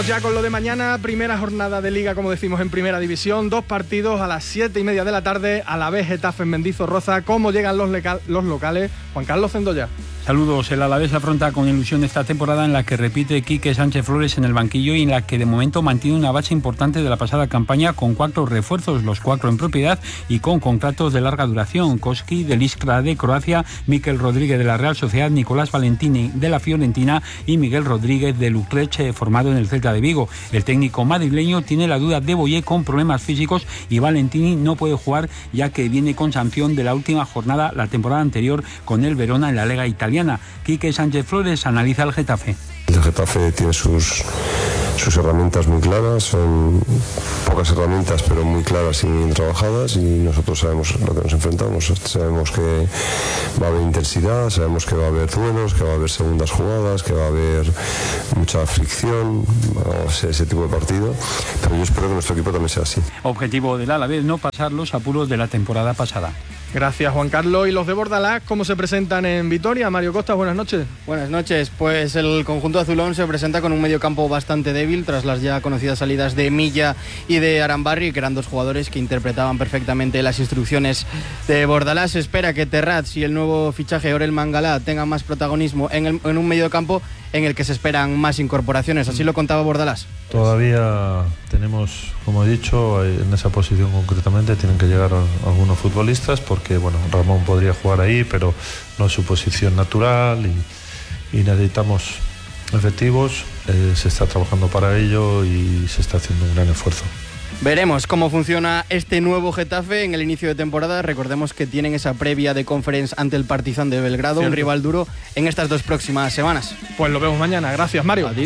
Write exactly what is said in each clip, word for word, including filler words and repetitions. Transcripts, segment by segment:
Ya con lo de mañana, primera jornada de Liga, como decimos, en Primera División, dos partidos a las siete y media de la tarde, a la vez Getafe en Mendizorroza. ¿Cómo llegan los, leca- los locales? Juan Carlos Zendoya. Saludos. El Alavés afronta con ilusión esta temporada en la que repite Quique Sánchez Flores en el banquillo y en la que de momento mantiene una base importante de la pasada campaña con cuatro refuerzos, los cuatro en propiedad y con contratos de larga duración. Koski del Iskra de Croacia, Mikel Rodríguez de la Real Sociedad, Nicolás Valentini de la Fiorentina y Miguel Rodríguez del Utrecht, formado en el Celta de Vigo. El técnico madrileño tiene la duda de Boyé con problemas físicos y Valentini no puede jugar ya que viene con sanción de la última jornada la temporada anterior con el Verona en la Liga Italiana. Quique Sánchez Flores analiza el Getafe. El Getafe tiene sus, sus herramientas muy claras, son pocas herramientas pero muy claras y muy bien trabajadas, y nosotros sabemos lo que nos enfrentamos. Sabemos que va a haber intensidad, sabemos que va a haber duelos, que va a haber segundas jugadas, que va a haber mucha fricción, va a ser ese tipo de partido, pero yo espero que nuestro equipo también sea así. Objetivo del Alavés, no pasar los apuros de la temporada pasada. Gracias, Juan Carlos. ¿Y los de Bordalás cómo se presentan en Vitoria? Mario Costa, buenas noches. Buenas noches. Pues el conjunto azulón se presenta con un mediocampo bastante débil tras las ya conocidas salidas de Milla y de Arambarri, que eran dos jugadores que interpretaban perfectamente las instrucciones de Bordalás. Se espera que Terrats y el nuevo fichaje Orel Mangala tengan más protagonismo en, el, en un mediocampo en el que se esperan más incorporaciones. Así lo contaba Bordalás. Todavía tenemos, como he dicho, en esa posición concretamente tienen que llegar algunos futbolistas, porque bueno, Ramón podría jugar ahí, pero no es su posición natural, y, y necesitamos efectivos. Eh, se está trabajando para ello y se está haciendo un gran esfuerzo. Veremos cómo funciona este nuevo Getafe en el inicio de temporada. Recordemos que tienen esa previa de Conference ante el Partizan de Belgrado, Cierto. Un rival duro en estas dos próximas semanas. Pues lo vemos mañana. Gracias, Mario. A ti.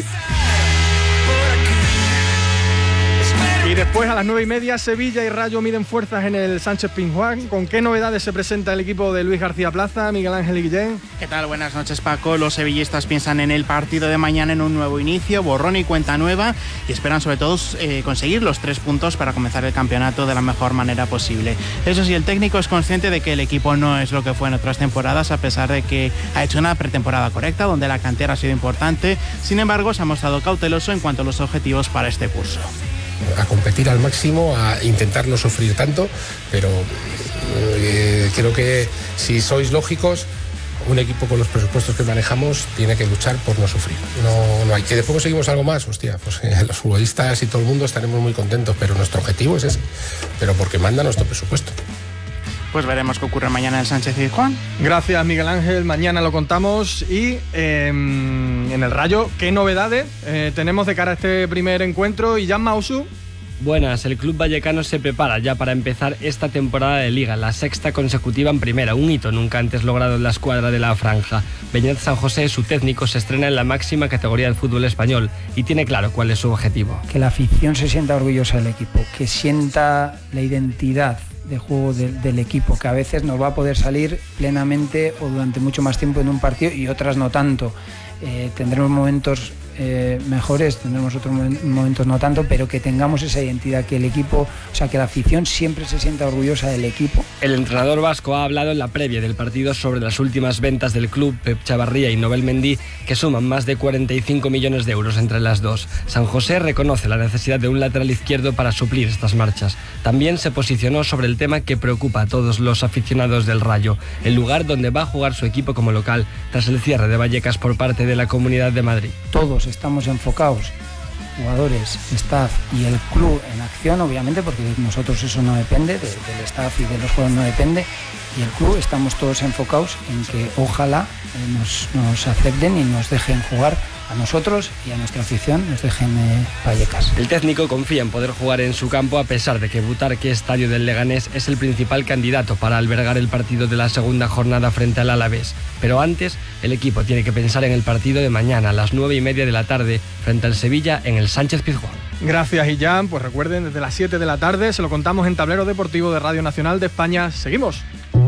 Y después a las nueve y media, Sevilla y Rayo miden fuerzas en el Sánchez Pizjuán. ¿Con qué novedades se presenta el equipo de Luis García Plaza, Miguel Ángel y Guillén? ¿Qué tal? Buenas noches, Paco. Los sevillistas piensan en el partido de mañana en un nuevo inicio, borrón y cuenta nueva, y esperan sobre todo eh, conseguir los tres puntos para comenzar el campeonato de la mejor manera posible. Eso sí, el técnico es consciente de que el equipo no es lo que fue en otras temporadas, a pesar de que ha hecho una pretemporada correcta, donde la cantera ha sido importante. Sin embargo, se ha mostrado cauteloso en cuanto a los objetivos para este curso. A competir al máximo, a intentar no sufrir tanto, pero eh, creo que si sois lógicos, un equipo con los presupuestos que manejamos tiene que luchar por no sufrir. No, no hay que después conseguimos algo más, hostia, pues eh, los futbolistas y todo el mundo estaremos muy contentos, pero nuestro objetivo es ese, pero porque manda nuestro presupuesto. Pues veremos qué ocurre mañana en el Sánchez Pizjuán. Gracias, Miguel Ángel. Mañana lo contamos. Y eh, en el Rayo, ¿qué novedades eh, tenemos de cara a este primer encuentro? Y Jan Mausu. Buenas, el club vallecano se prepara ya para empezar esta temporada de Liga, la sexta consecutiva en primera, un hito nunca antes logrado en la escuadra de la franja. Beñat San José, su técnico, se estrena en la máxima categoría del fútbol español y tiene claro cuál es su objetivo. Que la afición se sienta orgullosa del equipo, que sienta la identidad de juego de, del equipo, que a veces nos va a poder salir plenamente o durante mucho más tiempo en un partido y otras no tanto. Eh, tendremos momentos eh, mejores, tendremos otros momentos no tanto, pero que tengamos esa identidad, que el equipo, o sea, que la afición siempre se sienta orgullosa del equipo. El entrenador vasco ha hablado en la previa del partido sobre las últimas ventas del club, Pep Chavarría y Nobel Mendy, que suman más de cuarenta y cinco millones de euros entre las dos. San José reconoce la necesidad de un lateral izquierdo para suplir estas marchas. También se posicionó sobre el tema que preocupa a todos los aficionados del Rayo, el lugar donde va a jugar su equipo como local tras el cierre de Vallecas por parte de la Comunidad de Madrid. Todos estamos enfocados, jugadores, staff y el club en acción, obviamente, porque de nosotros eso no depende, de, del staff y de los jugadores no depende, y el club estamos todos enfocados en que ojalá eh, nos, nos acepten y nos dejen jugar a nosotros y a nuestra afición, nos dejen eh, Vallecas. El técnico confía en poder jugar en su campo, a pesar de que Butarque Estadio del Leganés es el principal candidato para albergar el partido de la segunda jornada frente al Alavés. Pero antes, el equipo tiene que pensar en el partido de mañana a las nueve y media de la tarde frente al Sevilla en el Sánchez Pizjuán. Gracias, Illán. Pues recuerden, desde las siete de la tarde se lo contamos en Tablero Deportivo de Radio Nacional de España. Seguimos.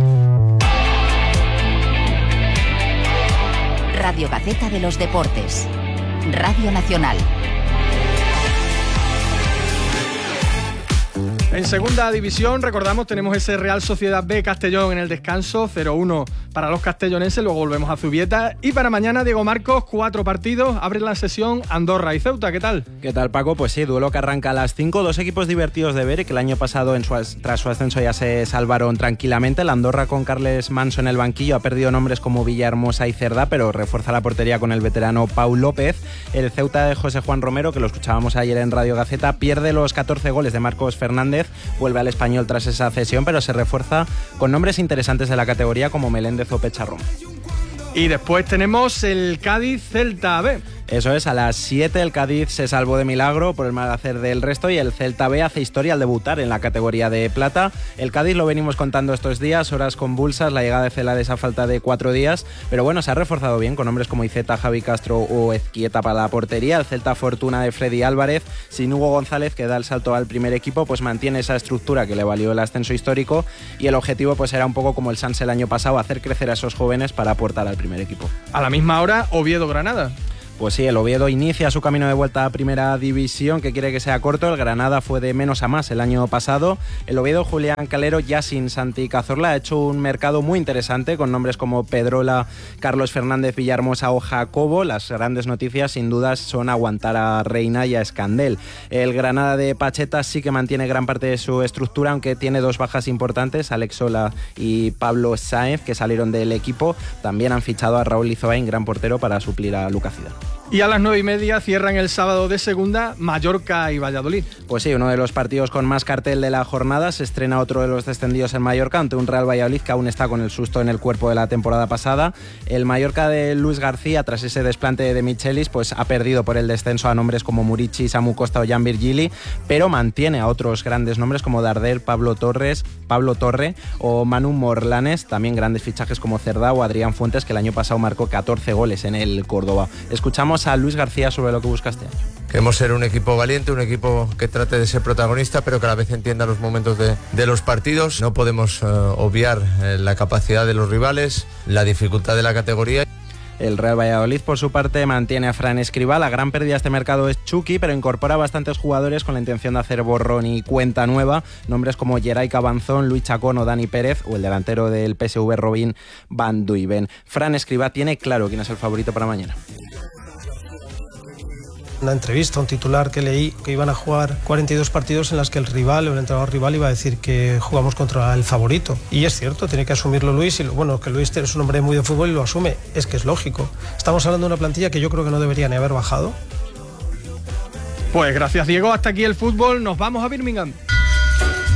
Radio Gaceta de los Deportes. Radio Nacional. En segunda división, recordamos, tenemos ese Real Sociedad B Castellón en el descanso, cero uno para los castellonenses, luego volvemos a Zubieta. Y para mañana, Diego Marcos, cuatro partidos, abren la sesión Andorra y Ceuta, ¿qué tal? ¿Qué tal, Paco? Pues sí, duelo que arranca a las cinco, dos equipos divertidos de ver y que el año pasado, en su, tras su ascenso, ya se salvaron tranquilamente. La Andorra con Carles Manso en el banquillo ha perdido nombres como Villahermosa y Cerdá, pero refuerza la portería con el veterano Pau López. El Ceuta de José Juan Romero, que lo escuchábamos ayer en Radio Gaceta, pierde los catorce goles de Marcos Fernández, vuelve al Español tras esa cesión, pero se refuerza con nombres interesantes de la categoría como Meléndez o Pecharrón. Y después tenemos el Cádiz-Celta B. Eso es, a las siete el Cádiz se salvó de milagro por el mal hacer del resto y el Celta B hace historia al debutar en la categoría de plata. El Cádiz lo venimos contando estos días, horas convulsas, la llegada de Celades a falta de cuatro días, pero bueno, se ha reforzado bien con hombres como Iceta, Javi Castro o Ezquieta para la portería. El Celta fortuna de Freddy Álvarez, sin Hugo González, que da el salto al primer equipo, pues mantiene esa estructura que le valió el ascenso histórico y el objetivo pues era un poco como el Sanse el año pasado, hacer crecer a esos jóvenes para aportar al primer equipo. A la misma hora, Oviedo-Granada. Pues sí, el Oviedo inicia su camino de vuelta a Primera División, que quiere que sea corto. El Granada fue de menos a más el año pasado. El Oviedo, Julián Calero, ya sin Santi Cazorla, ha hecho un mercado muy interesante con nombres como Pedrola, Carlos Fernández, Villahermosa o Jacobo. Las grandes noticias, sin dudas, son aguantar a Reina y a Escandel. El Granada de Pacheta sí que mantiene gran parte de su estructura, aunque tiene dos bajas importantes, Alex Sola y Pablo Sáenz, que salieron del equipo. También han fichado a Raúl Lizoain, gran portero, para suplir a Lucas Zidane. Y a las nueve y media cierran el sábado de segunda Mallorca y Valladolid. Pues sí, uno de los partidos con más cartel de la jornada. Se estrena otro de los descendidos en Mallorca ante un Real Valladolid que aún está con el susto en el cuerpo de la temporada pasada. El Mallorca de Luis García, tras ese desplante de Michelis, pues ha perdido por el descenso a nombres como Murici, Samu Costa o Jan Virgili, pero mantiene a otros grandes nombres como Darder, Pablo Torres, Pablo Torre o Manu Morlanes. También grandes fichajes como Cerdá o Adrián Fuentes, que el año pasado marcó catorce goles en el Córdoba. Escuchamos a Luis García sobre lo que busca este año. Queremos ser un equipo valiente, un equipo que trate de ser protagonista, pero que a la vez entienda los momentos de, de los partidos. No podemos uh, obviar eh, la capacidad de los rivales, la dificultad de la categoría. El Real Valladolid, por su parte, mantiene a Fran Escribá. La gran pérdida de este mercado es Chucky, pero incorpora bastantes jugadores con la intención de hacer borrón y cuenta nueva. Nombres como Geray Cabanzón, Luis Chacón o Dani Pérez, o el delantero del P S V, Robin Van Duyven. Fran Escribá tiene claro quién es el favorito para mañana. Una entrevista, un titular que leí, que iban a jugar cuarenta y dos partidos en las que el rival o el entrenador rival iba a decir que jugamos contra el favorito. Y es cierto, tiene que asumirlo Luis, y lo, bueno, que Luis es un hombre muy de fútbol y lo asume, es que es lógico. Estamos hablando de una plantilla que yo creo que no debería ni haber bajado. Pues gracias, Diego, hasta aquí el fútbol, nos vamos a Birmingham.